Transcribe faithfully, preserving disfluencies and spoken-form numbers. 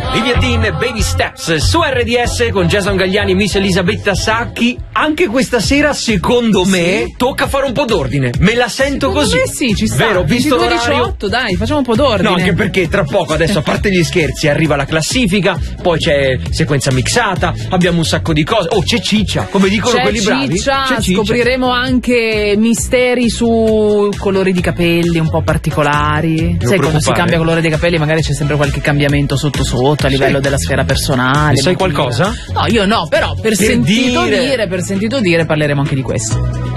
Livia Dean, Baby Steps su R D S con Jason Gagliani e Miss Elisabetta Sacchi. Anche questa sera, secondo me, sì, tocca fare un po' d'ordine. Me la sento secondo così. Me sì, ci sta. Vero, visto l'orario. diciotto, dai, facciamo un po' d'ordine. No, anche perché tra poco, adesso, a parte gli scherzi, arriva la classifica, poi c'è sequenza mixata, abbiamo un sacco di cose. Oh, c'è ciccia, come dicono c'è quelli bravi. Ciccia, c'è ciccia. Scopriremo anche misteri su colori di capelli un po' particolari. Non Sai, quando si cambia colore dei capelli magari c'è sempre qualche cambiamento sotto sotto a livello sì. della sfera personale. Sai qualcosa? No, io no, però per, per sentito dire... dire, per sentito dire parleremo anche di questo.